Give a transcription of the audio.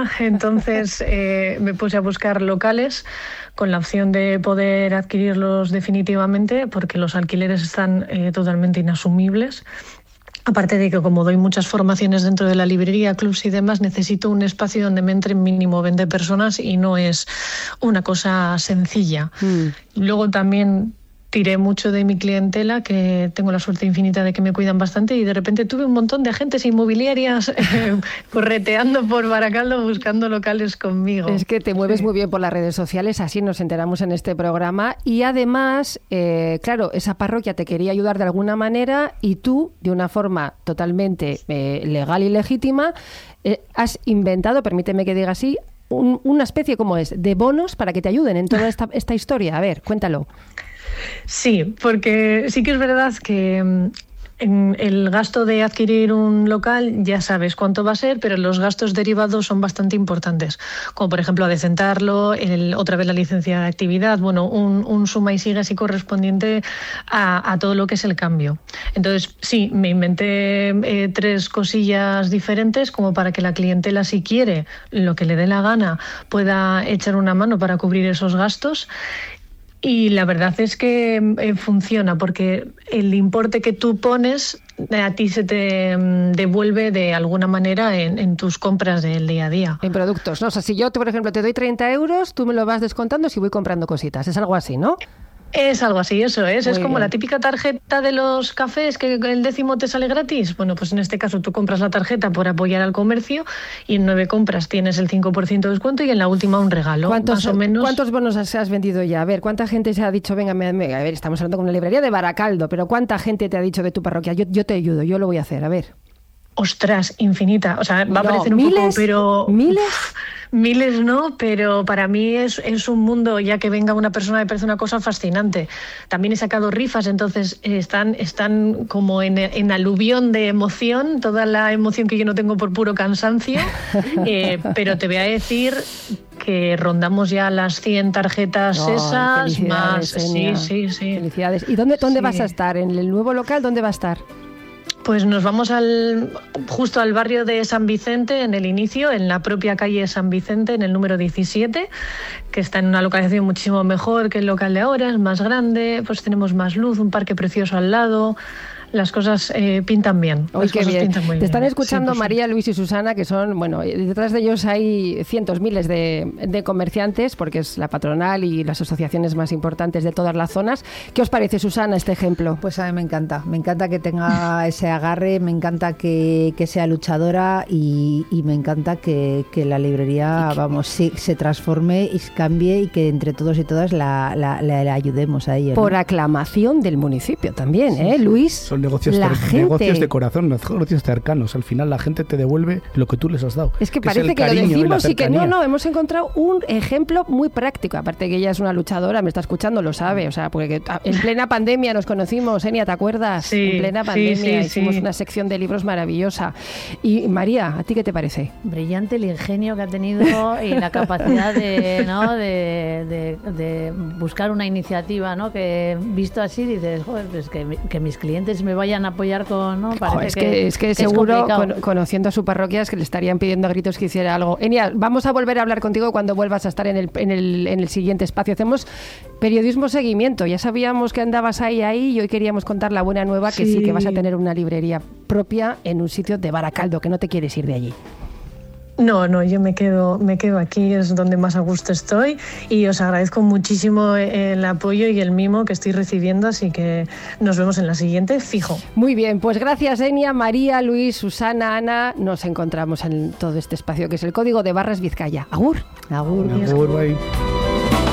casa, entonces me puse a buscar locales con la opción de poder adquirirlos definitivamente, porque los alquileres están totalmente inasumibles. Aparte de que, como doy muchas formaciones dentro de la librería, clubs y demás, necesito un espacio donde me entren mínimo 20 personas y no es una cosa sencilla. Luego también tiré mucho de mi clientela, que tengo la suerte infinita de que me cuidan bastante, y de repente tuve un montón de agentes inmobiliarias correteando por Baracaldo buscando locales conmigo. Es que te mueves muy bien por las redes sociales, así nos enteramos en este programa, y además, claro, esa parroquia te quería ayudar de alguna manera y tú, de una forma totalmente legal y legítima, has inventado, permíteme que diga así, una especie, como es, de bonos para que te ayuden en toda esta historia. A ver, cuéntalo. Sí, porque sí que es verdad que en el gasto de adquirir un local ya sabes cuánto va a ser, pero los gastos derivados son bastante importantes, como por ejemplo adecentarlo, otra vez la licencia de actividad, bueno, un suma y sigue así correspondiente a todo lo que es el cambio. Entonces sí, me inventé 3 cosillas diferentes como para que la clientela, si quiere lo que le dé la gana, pueda echar una mano para cubrir esos gastos. Y la verdad es que funciona, porque el importe que tú pones a ti se te devuelve de alguna manera en tus compras del día a día. En productos, ¿no? O sea, si yo, por ejemplo, te doy 30 euros, tú me lo vas descontando si voy comprando cositas. Es algo así, ¿no? Es algo así, eso es. Muy es como bien. La típica tarjeta de los cafés que el 10º te sale gratis. Bueno, pues en este caso tú compras la tarjeta por apoyar al comercio y en 9 compras tienes el 5% de descuento y en la última un regalo. Más o menos. ¿Cuántos bonos has vendido ya? A ver, ¿cuánta gente se ha dicho, venga, a ver, estamos hablando con una librería de Baracaldo, pero ¿cuánta gente te ha dicho de tu parroquia? Yo te ayudo, yo lo voy a hacer, a ver. Ostras, infinita. O sea, va a parecer un ¿miles? poco, pero... ¿Miles? Miles no, pero para mí es un mundo, ya que venga una persona, me parece una cosa fascinante. También he sacado rifas, entonces están como en aluvión de emoción, toda la emoción que yo no tengo por puro cansancio, pero te voy a decir que rondamos ya las 100 tarjetas esas, más... Enia. Sí. Felicidades. ¿Y dónde vas a estar? ¿En el nuevo local dónde va a estar? Pues nos vamos justo al barrio de San Vicente, en el inicio, en la propia calle San Vicente, en el número 17, que está en una localización muchísimo mejor que el local de ahora, es más grande, pues tenemos más luz, un parque precioso al lado. Las cosas pintan bien. Uy, qué bien. Te están escuchando sí, María, Luis y Susana, que son, bueno, detrás de ellos hay cientos, miles de comerciantes, porque es la patronal y las asociaciones más importantes de todas las zonas. ¿Qué os parece, Susana, este ejemplo? Pues a mí me encanta que tenga ese agarre, me encanta que sea luchadora y me encanta que la librería, se transforme y cambie y que entre todos y todas la ayudemos a ello, ¿no? Por aclamación del municipio también, ¿eh, Luis? Son negocios de corazón, negocios cercanos. Al final la gente te devuelve lo que tú les has dado. Es que parece que lo decimos y que no, hemos encontrado un ejemplo muy práctico. Aparte que ella es una luchadora, me está escuchando, lo sabe. O sea, porque en plena pandemia nos conocimos, Enia, ¿te acuerdas? Sí, en plena pandemia hicimos sí. una sección de libros maravillosa. Y María, ¿a ti qué te parece? Brillante el ingenio que ha tenido y la capacidad de buscar una iniciativa, ¿no? Que visto así dices, joder, pues que mis clientes me vayan a apoyar con... ¿no? Parece es que seguro, conociendo a su parroquia, es que le estarían pidiendo a gritos que hiciera algo. Enia, vamos a volver a hablar contigo cuando vuelvas a estar en el siguiente espacio. Hacemos periodismo seguimiento. Ya sabíamos que andabas ahí y hoy queríamos contar la buena nueva, que sí, que vas a tener una librería propia en un sitio de Baracaldo, que no te quieres ir de allí. No, yo me quedo aquí, es donde más a gusto estoy, y os agradezco muchísimo el apoyo y el mimo que estoy recibiendo, así que nos vemos en la siguiente, fijo. Muy bien, pues gracias, Enia, María, Luis, Susana, Ana. Nos encontramos en todo este espacio que es el Código de Barras Vizcaya. Agur. Agur, bye.